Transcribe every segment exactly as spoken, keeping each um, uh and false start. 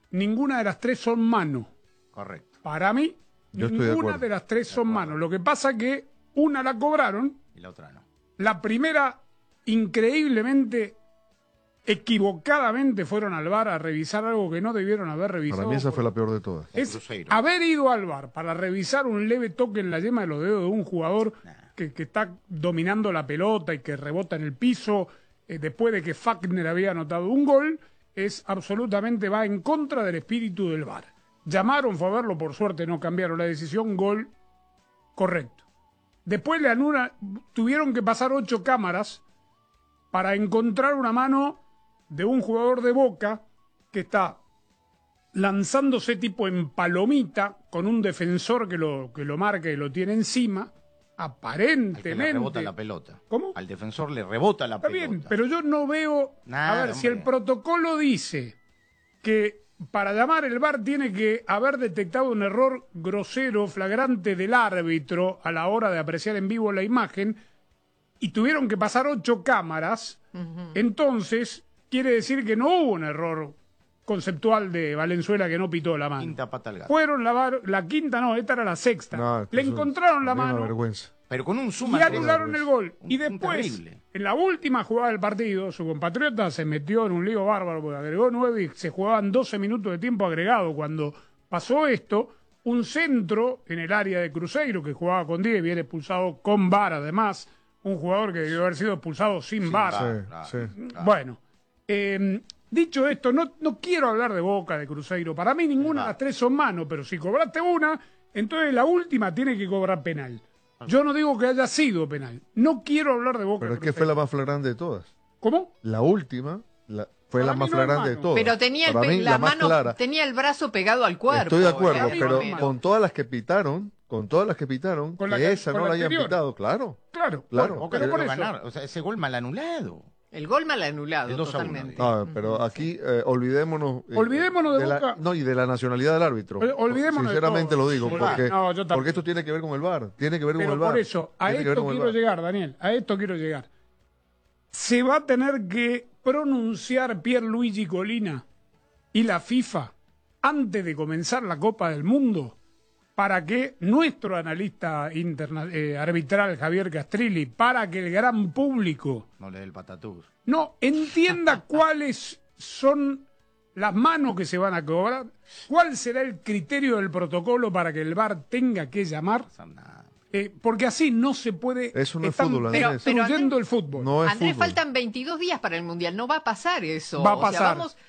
ninguna de las tres son mano. Correcto. Para mí, Yo ninguna de, de las tres de son mano. Lo que pasa que una la cobraron. Y la otra no. La primera, increíblemente, equivocadamente fueron al V A R a revisar algo que no debieron haber revisado. Para mí esa fue la peor de todas. Es haber ido al V A R para revisar un leve toque en la yema de los dedos de un jugador nah. que, que está dominando la pelota y que rebota en el piso eh, después de que Fagner había anotado un gol, es absolutamente, va en contra del espíritu del V A R. Llamaron, fue a verlo, por suerte no cambiaron la decisión, gol correcto. Después le anulan, tuvieron que pasar ocho cámaras para encontrar una mano de un jugador de Boca que está lanzándose tipo en palomita con un defensor que lo, que lo marca y lo tiene encima, aparentemente. Al que le rebota la pelota. ¿Cómo? Al defensor le rebota la Está pelota. Está bien, pero yo no veo... Nada, a ver, hombre. Si el protocolo dice que para llamar el V A R tiene que haber detectado un error grosero, flagrante del árbitro a la hora de apreciar en vivo la imagen, y tuvieron que pasar ocho cámaras, uh-huh. entonces quiere decir que no hubo un error conceptual de Valenzuela que no pitó la mano. Quinta pata al gato. Fueron la, la quinta, no, esta era la sexta. No, Le encontraron la mano. Vergüenza. Pero con un suma y anularon el gol. Un, y después, en la última jugada del partido, su compatriota se metió en un lío bárbaro porque agregó nueve y se jugaban doce minutos de tiempo agregado. Cuando pasó esto, un centro en el área de Cruzeiro, que jugaba con diez, viene expulsado con V A R además, un jugador que debió haber sido expulsado sin sí, V A R. Claro, claro, sí. claro. Bueno, eh, dicho esto, no, no quiero hablar de Boca, de Cruzeiro. Para mí ninguna de las tres son manos, pero si cobraste una, entonces la última tiene que cobrar penal. Yo no digo que haya sido penal. No quiero hablar de Boca. Pero es que fue la más flagrante de todas. ¿Cómo? La última la, fue Para la más no flagrante de todas. Pero tenía, el, Para mí, la la más mano, clara. tenía el brazo pegado al cuerpo. Estoy de acuerdo, ¿eh? pero Primero. con todas las que pitaron, con todas las que pitaron, Con que la que- esa con no la la hayan anterior. pitado, claro. Claro, Claro. bueno, Boca pero por debió eso. ganar. O sea, ese gol mal anulado. El gol mal anulado, El dos a uno, totalmente. digo. No, pero aquí eh, olvidémonos. eh, Olvidémonos de la, Boca. No, y de la nacionalidad del árbitro. Eh, olvidémonos de Sinceramente todo. lo digo, Sí. porque, No, yo tampoco. porque esto tiene que ver con el V A R. Tiene que ver con Pero el V A R. por eso, a Tiene que ver esto con el quiero V A R. llegar, Daniel, a esto quiero llegar. Se va a tener que pronunciar Pierluigi Colina y la FIFA antes de comenzar la Copa del Mundo para que nuestro analista interna- eh, arbitral, Javier Castrilli, para que el gran público No le dé el patatús. no entienda cuáles son las manos que se van a cobrar, cuál será el criterio del protocolo para que el V A R tenga que llamar. No pasa nada. Eh, porque así no se puede. Eso no es están fútbol, Andrés. destruyendo el fútbol. No es Andrés, fútbol. faltan veintidós días para el Mundial. No va a pasar eso. Va a O sea, pasar. vamos,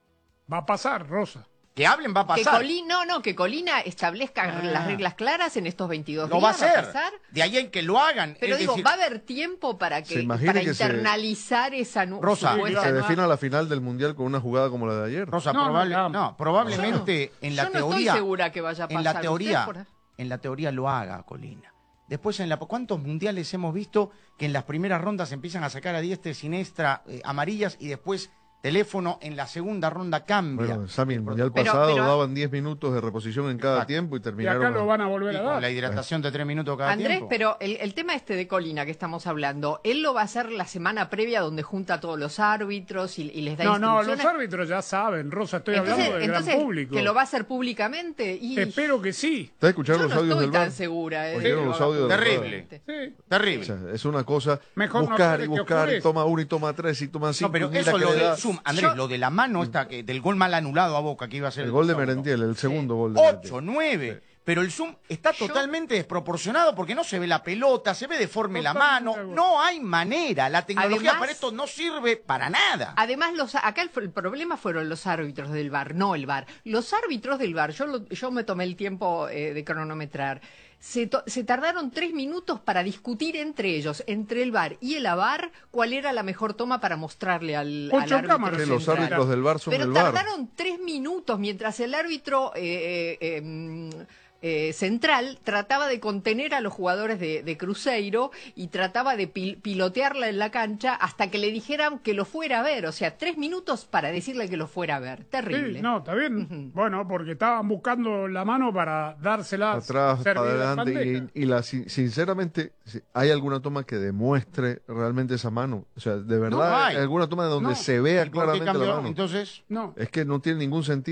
Va a pasar, Rosa. Que hablen va a que pasar. Colina, no, no, que Colina establezca Ah. las reglas claras en estos veintidós No va a días. ser. pasar. De ahí en que lo hagan. Pero es digo, decir, va a haber tiempo para Se que imagine para que se- internalizar esa nu- Rosa, supuesta Se nueva- defina la final del Mundial con una jugada como la de ayer. Rosa, No, no, probable- no. no, probablemente en la Yo no teoría. estoy segura que vaya a pasar. En la ¿Usted teoría, por- en la teoría lo haga Colina. Después, en la, ¿cuántos mundiales hemos visto que en las primeras rondas empiezan a sacar a diestra y siniestra eh, amarillas y después teléfono en la segunda ronda cambia? Bueno, Sammy, el Mundial Pero- pasado pero- daban diez minutos de reposición en cada Exacto. tiempo y Y terminaron. acá lo van a volver Y a con dar. la hidratación de tres minutos cada Andrés, tiempo. pero el, el tema este de Colina que estamos hablando, él lo va a hacer la semana previa donde junta a todos los árbitros y, y les da No, no, instrucciones. los árbitros ya saben, Rosa, estoy entonces, hablando del entonces, gran público. que lo va a hacer públicamente. Y Espero que sí. ¿Ustedes yo escucharon no los audios estoy del V A tan R? segura. eh, ¿Oyeron que los lo haga audios del Terrible. públicamente. Sí. Terrible. O sea, es una cosa Mejor no buscar y hacer que buscar y oscurezca. toma uno y toma tres y toma cinco. No, pero mira eso que lo le de da- Zoom, Andrés, Yo- lo de la mano esta que del gol mal anulado a Boca que iba a ser El gol de dos a uno. Merentiel, el segundo gol de Merentiel. ocho, nueve. Pero el zoom está Yo- totalmente desproporcionado porque no se ve la pelota, se ve deforme la Totalmente mano. de acuerdo. No hay manera. La tecnología Además- para esto no sirve para nada. Además, los, acá el, el problema fueron los árbitros del V A R, no el V A R. Los árbitros del V A R, yo, lo- yo me tomé el tiempo eh, de cronometrar, se, to- se tardaron tres minutos para discutir entre ellos, entre el V A R y el A V A R, cuál era la mejor toma para mostrarle al, al Ocho árbitro cámaras. Que los central. árbitros del V A R son Pero el V A R. tardaron tres minutos mientras el árbitro eh, eh, em, eh, central trataba de contener a los jugadores de, de Cruzeiro y trataba de pil- pilotearla en la cancha hasta que le dijeran que lo fuera a ver. O sea, tres minutos para decirle que lo fuera a ver. Terrible. Sí, no, está bien. Bueno, porque estaban buscando la mano para dársela Atrás, para servida en adelante. bandeja. Y, y la, sin- sinceramente, si ¿hay alguna toma que demuestre realmente esa mano? O sea, de verdad, No hay. ¿hay alguna toma donde No. se vea ¿Y por qué claramente cambió? la mano? Entonces, No. Es que no tiene ningún sentido.